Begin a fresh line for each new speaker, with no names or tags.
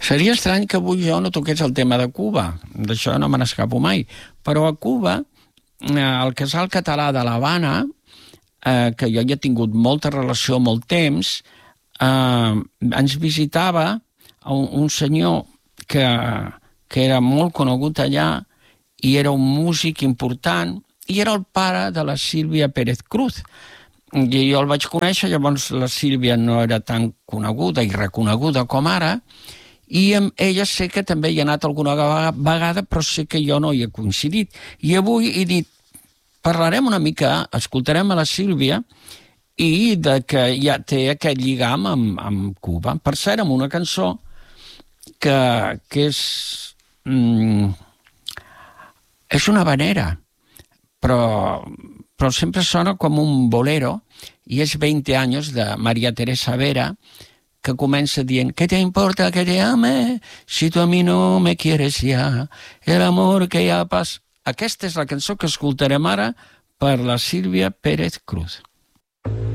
Seria estrany que avui jo no toqués el tema de Cuba, d'això no me n'escapo mai, però a Cuba, el Casal Català de l'Havana, que jo hi he tingut molta relació molt temps, ens visitava un senyor que era molt conegut allà i era un músic important i era el pare de la Sílvia Pérez Cruz. I jo el vaig conèixer, llavors la Sílvia no era tan coneguda i reconeguda com ara, i amb ella sé que també hi ha anat alguna vegada, però sé que jo no hi he coincidit. I avui he dit, parlarem una mica, escoltarem a la Sílvia, i de que ja té aquest lligam amb Cuba. Per cert, amb una cançó que és una habanera, però sempre sona com un bolero, i és 20 anys de María Teresa Vera, que comença dient ¿Qué te importa que te ame si tú a mí no me quieres ya? El amor que ya pasa. Aquesta és la cançó que escoltarem ara per la Sílvia Pérez Cruz.